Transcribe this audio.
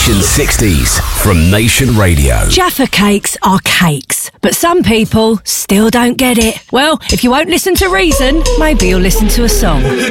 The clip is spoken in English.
Nation 60s from Nation Radio. Jaffa cakes are cakes, but some people still don't get it. Well, if you won't listen to reason, maybe you'll listen to a song.